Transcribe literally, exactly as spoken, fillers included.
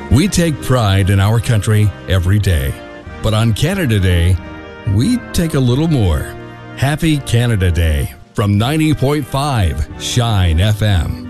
We take pride in our country every day. But on Canada Day, we take a little more. Happy Canada Day from ninety point five Shine F M.